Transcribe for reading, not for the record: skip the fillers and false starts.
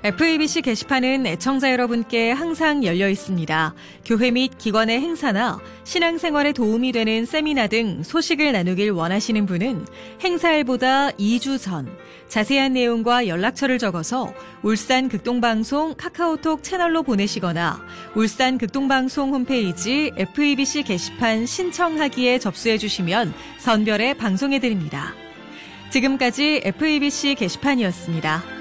FABC 게시판은 애청자 여러분께 항상 열려 있습니다. 교회 및 기관의 행사나 신앙생활에 도움이 되는 세미나 등 소식을 나누길 원하시는 분은 행사일보다 2주 전 자세한 내용과 연락처를 적어서 울산 극동방송 카카오톡 채널로 보내시거나 울산 극동방송 홈페이지 FABC 게시판 신청하기에 접수해 주시면 선별해 방송해 드립니다. 지금까지 FABC 게시판이었습니다.